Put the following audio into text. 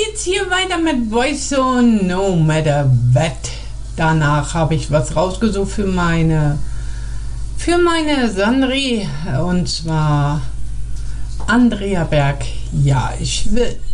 geht's hier weiter mit Voice on No Matter What. Danach habe ich was rausgesucht für meine Sandri, und zwar Andrea Berg. Ja, ich will